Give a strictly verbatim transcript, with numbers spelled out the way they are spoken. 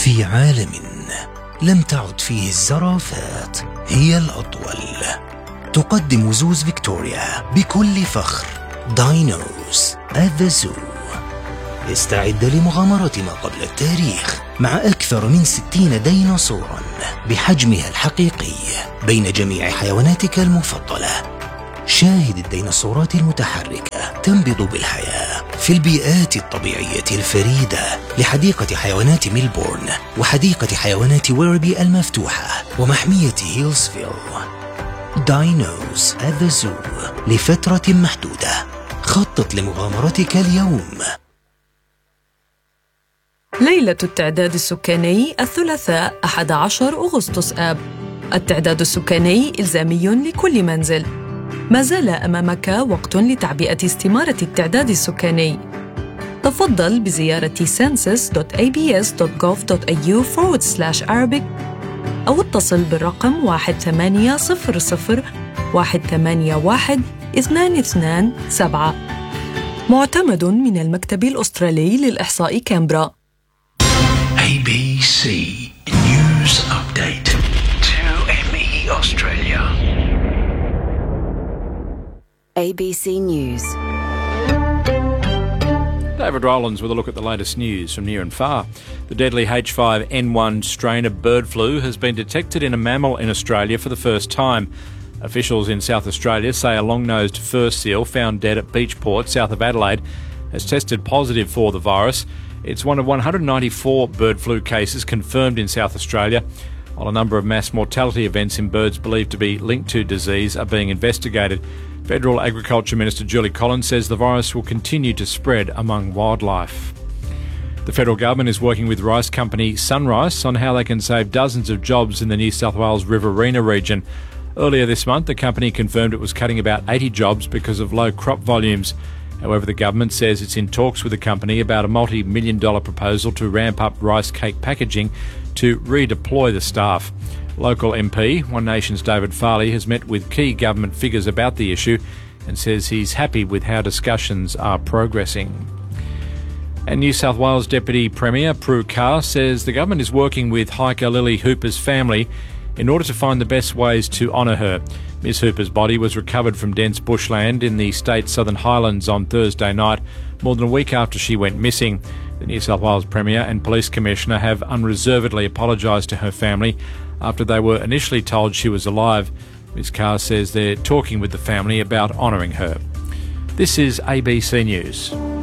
في عالم لم تعد فيه الزرافات هي الأطول، تقدم زوز فيكتوريا بكل فخر داينوز at the Zoo. استعد لمغامرة ما قبل التاريخ مع أكثر من ستين ديناصورا بحجمها الحقيقي بين جميع حيواناتك المفضلة. شاهد الديناصورات المتحركة تنبض بالحياة في البيئات الطبيعية الفريدة لحديقة حيوانات ميلبورن وحديقة حيوانات ويربي المفتوحة ومحمية هيلزفيل. داينوز at the Zoo لفترة محدودة. خطط لمغامرتك اليوم. ليلة التعداد السكاني الثلاثاء أحد عشر أغسطس آب. التعداد السكاني إلزامي لكل منزل. ما زال أمامك وقت لتعبئة استمارة التعداد السكاني. تفضل بزيارة census دوت a b s دوت gov دوت a u forward slash arabic أو اتصل بالرقم واحد ثمانية صفر صفر واحد ثمانية واحد اثنان اثنان سبعة. معتمد من المكتب الأسترالي للإحصاء كامبرا. A B C News Update to M E Australia. A B C News. David Rowlands with a look at the latest news from near and far. The deadly H five N one strain of bird flu has been detected in a mammal in Australia for the first time. Officials in South Australia say a long-nosed fur seal found dead at Beachport, south of Adelaide, has tested positive for the virus. It's one of one hundred ninety-four bird flu cases confirmed in South Australia, while a number of mass mortality events in birds believed to be linked to disease are being investigated. Federal Agriculture Minister Julie Collins says the virus will continue to spread among wildlife. The federal government is working with rice company Sunrice on how they can save dozens of jobs in the New South Wales Riverina region. Earlier this month, the company confirmed it was cutting about eighty jobs because of low crop volumes. However, the government says it's in talks with the company about a multi-million dollar proposal to ramp up rice cake packaging to redeploy the staff. Local M P, One Nation's David Farley, has met with key government figures about the issue and says he's happy with how discussions are progressing. And New South Wales Deputy Premier Prue Carr says the government is working with hiker Lily Hooper's family in order to find the best ways to honour her. Miss Hooper's body was recovered from dense bushland in the state's Southern Highlands on Thursday night, more than a week after she went missing. The New South Wales Premier and Police Commissioner have unreservedly apologised to her family after they were initially told she was alive. Miz Carr says they're talking with the family about honouring her. This is A B C News.